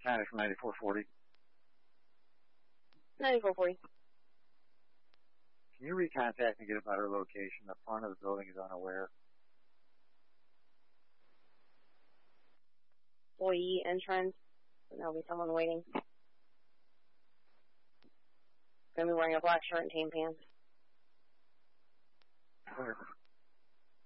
Spanish from 9440. 9440. Can you recontact and get about her location? The front of the building is unaware. Employee entrance. There'll be someone waiting. Gonna be wearing a black shirt and tan pants. Clear.